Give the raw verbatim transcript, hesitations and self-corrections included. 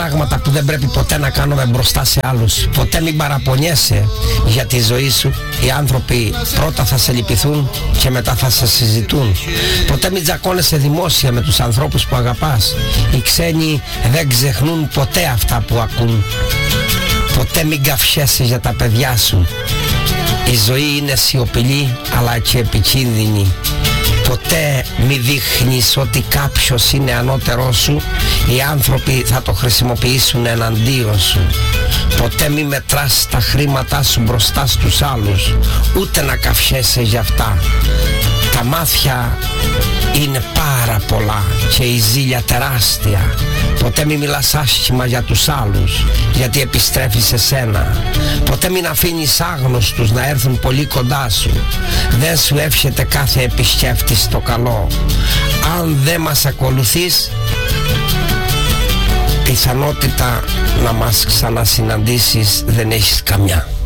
πράγματα που δεν πρέπει ποτέ να κάνουμε μπροστά σε άλλους. Ποτέ μην παραπονιέσαι για τη ζωή σου. Οι άνθρωποι πρώτα θα σε λυπηθούν και μετά θα σε συζητούν. Ποτέ μην τζακώνεσαι δημόσια με τους ανθρώπους που αγαπάς. Οι ξένοι δεν ξεχνούν ποτέ αυτά που ακούν. Ποτέ μην καυχέσαι για τα παιδιά σου. Η ζωή είναι σιωπηλή αλλά και επικίνδυνη. Ποτέ μη δείχνεις ότι κάποιος είναι ανώτερός σου. Οι άνθρωποι θα το χρησιμοποιήσουν εναντίον σου. Ποτέ μη μετράς τα χρήματά σου μπροστά στους άλλους, ούτε να καυχέσαι για αυτά. Τα μάτια είναι πάρα πολλά και η ζήλια τεράστια. Ποτέ μην μιλάς άσχημα για τους άλλους, γιατί επιστρέφει σε σένα. Ποτέ μην αφήνεις άγνωστους να έρθουν πολύ κοντά σου. Δεν σου εύχεται κάθε επισκέπτης το καλό. Αν δεν μας ακολουθείς, πιθανότητα να μας ξανασυναντήσεις δεν έχεις καμιά.